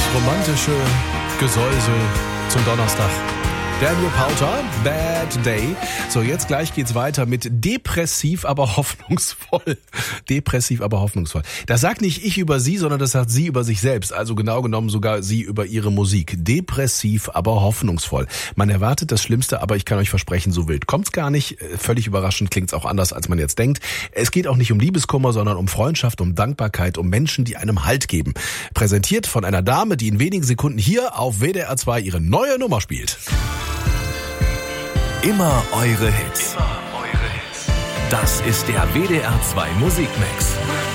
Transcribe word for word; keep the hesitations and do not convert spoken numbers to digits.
romantische Gesäusel zum Donnerstag. Daniel Powter, Bad Day. So, jetzt gleich geht's weiter mit depressiv, aber hoffnungsvoll. Depressiv, aber hoffnungsvoll. Das sagt nicht ich über sie, sondern das sagt sie über sich selbst. Also genau genommen sogar sie über ihre Musik. Depressiv, aber hoffnungsvoll. Man erwartet das Schlimmste, aber ich kann euch versprechen, so wild kommt's gar nicht. Völlig überraschend klingt's auch anders, als man jetzt denkt. Es geht auch nicht um Liebeskummer, sondern um Freundschaft, um Dankbarkeit, um Menschen, die einem Halt geben. Präsentiert von einer Dame, die in wenigen Sekunden hier auf W D R zwei ihre neue Nummer spielt. Immer eure Hits. Immer eure Hits. Das ist der W D R zwei Musikmix.